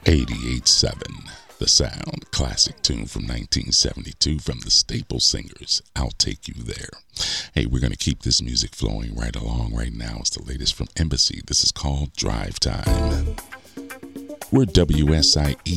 88.7 The Sound, classic tune from 1972 from the Staple Singers, I'll Take You There. Hey, we're going to keep this music flowing right along. Right now, it's the latest from Embassy. This is called Drive Time. We're WSIE